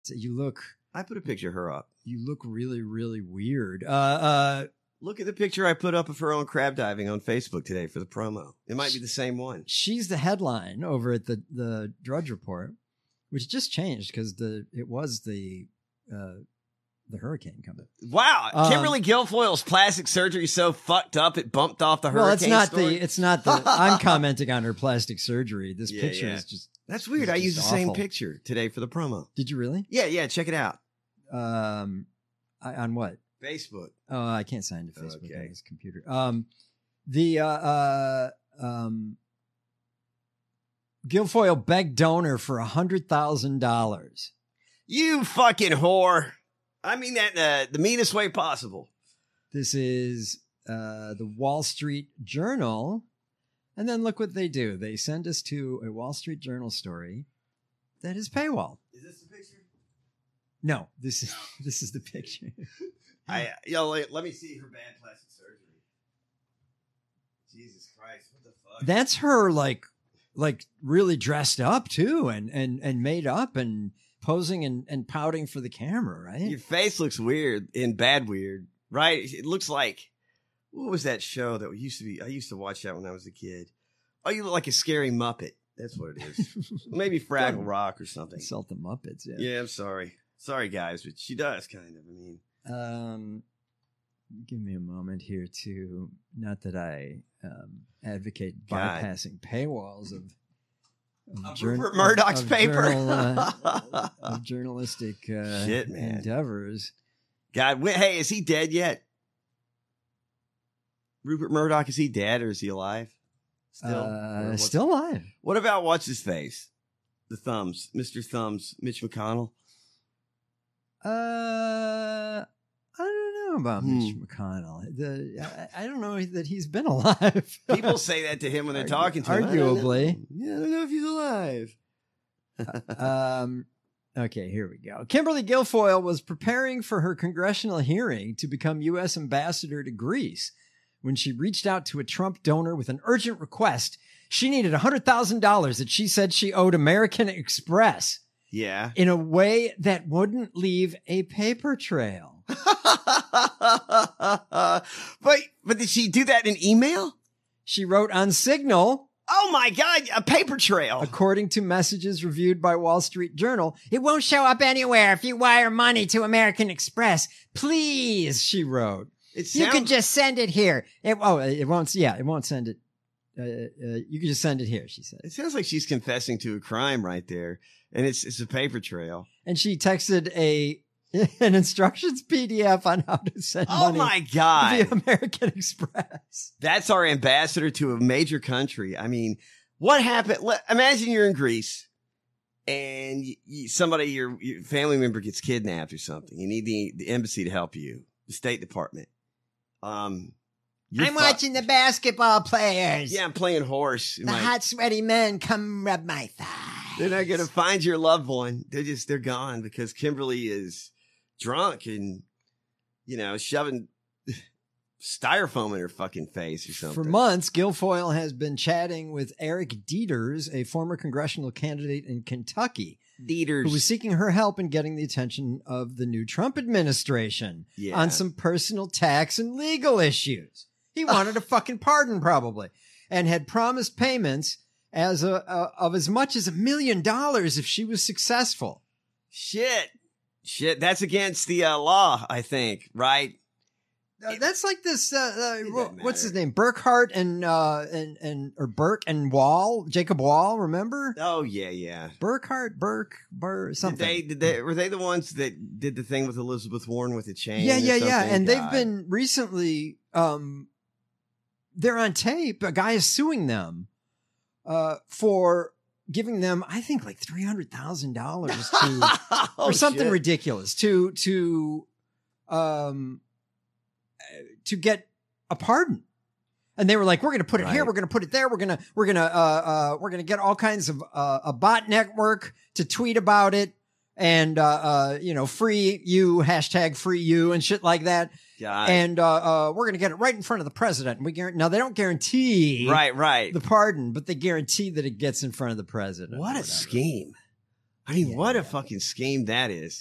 You look. I put a picture of her up. You look really, really weird. Look at the picture I put up of her on crab diving on Facebook today for the promo. It might be the same one. She's the headline over at the Drudge Report, which just changed because it was the hurricane coming. Wow, Kimberly Guilfoyle's plastic surgery is so fucked up it bumped off the hurricane. Well, it's not the. I'm commenting on her plastic surgery. This picture is just. That's weird. I used the same picture today for the promo. Did you really? Yeah. Check it out. On what? Facebook. Oh, I can't sign to Facebook on this computer. Guilfoyle begged donor for $100,000. You fucking whore. I mean that the meanest way possible. This is the Wall Street Journal. And then look what they do. They send us to a Wall Street Journal story that is paywall. Is this the picture? No, this is the picture. Let me see her bad plastic surgery. Jesus Christ, what the fuck? That's her like really dressed up too and made up and posing and pouting for the camera, right? Your face looks weird and bad weird, right? It looks like, what was that show that used to be? I used to watch that when I was a kid. Oh, you look like a scary Muppet. That's what it is. Maybe Fraggle Rock or something. Salt the Muppets, yeah. Yeah, I'm sorry. Sorry, guys, but she does kind of. I mean, give me a moment here to, not that I advocate bypassing paywalls of Rupert Murdoch's paper of journalistic shit, man. endeavors. God, hey, is he dead yet? Rupert Murdoch, is he dead or is he alive? Still alive. What about what's his face? The Thumbs, Mr. Thumbs, Mitch McConnell. I don't know about Mitch McConnell. I don't know that he's been alive. People say that to him when they're talking to him. Arguably. I don't know if he's alive. Okay, here we go. Kimberly Guilfoyle was preparing for her congressional hearing to become U.S. ambassador to Greece when she reached out to a Trump donor with an urgent request. She needed $100,000 that she said she owed American Express. Yeah. In a way that wouldn't leave a paper trail. But did she do that in email? She wrote on Signal. Oh my God, a paper trail. According to messages reviewed by Wall Street Journal, it won't show up anywhere if you wire money to American Express. Please, she wrote. You can just send it here. It won't send it. You can just send it here, she said. It sounds like she's confessing to a crime right there. And it's a paper trail. And she texted an instructions PDF on how to send money. Oh my God. Via American Express. That's our ambassador to a major country. I mean, what happened? Imagine you're in Greece and your family member gets kidnapped or something. You need the embassy to help you, the State Department. I'm watching the basketball players. Yeah, I'm playing horse. The hot, sweaty men come rub my thigh. They're not going to find your loved one. They're gone because Kimberly is drunk and, shoving styrofoam in her fucking face or something. For months, Guilfoyle has been chatting with Eric Dieters, a former congressional candidate in Kentucky. Dieters. Who was seeking her help in getting the attention of the new Trump administration on some personal tax and legal issues. He wanted a fucking pardon probably and had promised payments of as much as $1 million if she was successful. Shit. That's against the law, I think, right? That's like this. What's his name? Burkhart or Burke and Wall, Jacob Wall. Remember? Oh yeah. Burkhart, something. Were they the ones that did the thing with Elizabeth Warren with the chain? Yeah. And they've been recently. They're on tape. A guy is suing them for giving them, I think, like $300,000 or something ridiculous to get a pardon. And they were like, we're going to put it here. We're going to put it there. We're going to get all kinds of a bot network to tweet about it and, free you, hashtag free you and shit like that. God. And we're going to get it right in front of the president. And now they don't guarantee the pardon, but they guarantee that it gets in front of the president. What a scheme. I mean, what a fucking scheme that is.